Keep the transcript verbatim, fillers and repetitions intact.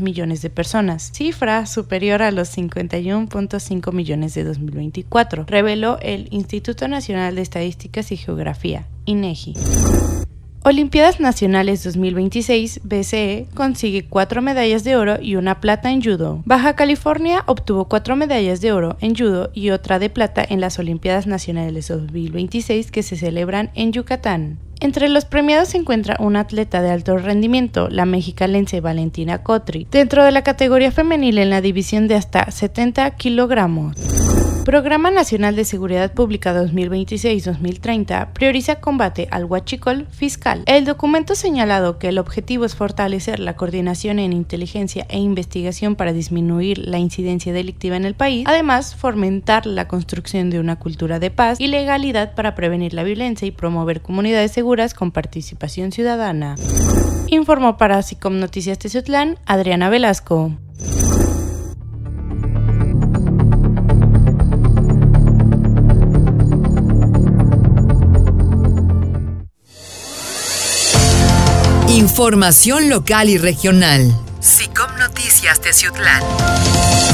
millones de personas, cifra superior a los cincuenta y uno punto cinco millones de dos mil veinticuatro, reveló el Instituto Nacional de Estadísticas y Geografía, INEGI. Olimpiadas Nacionales dos mil veintiséis, B C E consigue cuatro medallas de oro y una plata en judo. Baja California obtuvo cuatro medallas de oro en judo y otra de plata en las Olimpiadas Nacionales dos mil veintiséis que se celebran en Yucatán. Entre los premiados se encuentra una atleta de alto rendimiento, la mexicalense Valentina Cotri, dentro de la categoría femenil en la división de hasta setenta kilogramos. Programa Nacional de Seguridad Pública dos mil veintiséis a dos mil treinta prioriza combate al huachicol fiscal. El documento señalado que el objetivo es fortalecer la coordinación en inteligencia e investigación para disminuir la incidencia delictiva en el país, además fomentar la construcción de una cultura de paz y legalidad para prevenir la violencia y promover comunidades seguras con participación ciudadana. Informó para SICOM Noticias Teciutlán, Adriana Velasco. Información local y regional. SICOM Noticias Teciutlán.